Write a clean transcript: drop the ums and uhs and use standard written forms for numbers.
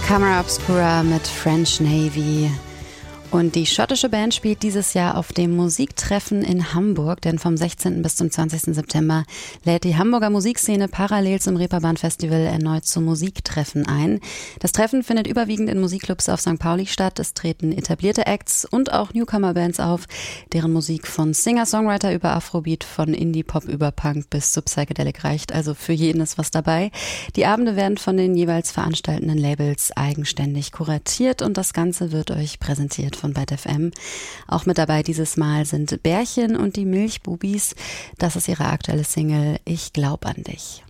Camera Obscura mit French Navy. Und die schottische Band spielt dieses Jahr auf dem Musiktreffen in Hamburg, denn vom 16. bis zum 20. September lädt die Hamburger Musikszene parallel zum Reeperbahn-Festival erneut zu Musiktreffen ein. Das Treffen findet überwiegend in Musikclubs auf St. Pauli statt. Es treten etablierte Acts und auch Newcomer-Bands auf, deren Musik von Singer-Songwriter über Afrobeat, von Indie-Pop über Punk bis zu Psychedelic reicht. Also für jeden ist was dabei. Die Abende werden von den jeweils veranstaltenden Labels eigenständig kuratiert und das Ganze wird euch präsentiert von Byte FM. Auch mit dabei dieses Mal sind Bärchen und die Milchbubis. Das ist ihre aktuelle Single Ich glaub an dich.